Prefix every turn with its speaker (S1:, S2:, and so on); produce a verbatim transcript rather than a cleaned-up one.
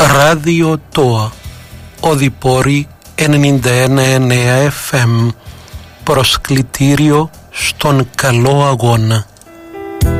S1: Ράδιο ΤΟΑ, Οδυπόρη ενενήντα ένα κόμμα εννέα εφ εμ, προσκλητήριο στον καλό αγώνα.